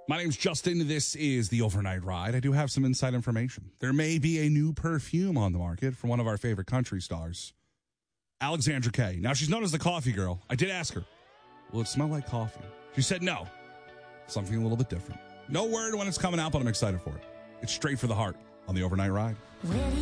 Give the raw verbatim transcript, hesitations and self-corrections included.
My name's Justin. This is the Overnight Ride. I do have some inside information. There may be a new perfume on the market from one of our favorite country stars, Alexandra Kay. Now, she's known as the coffee girl. I did ask her, will it smell like coffee? She said no. Something a little bit different. No word when it's coming out, but I'm excited for it. It's straight for the heart on the Overnight Ride.